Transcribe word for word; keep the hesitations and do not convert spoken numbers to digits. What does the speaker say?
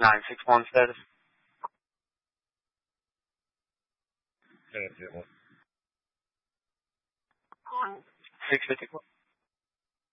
nine six one status. Ten, ten, one. six fifty-four.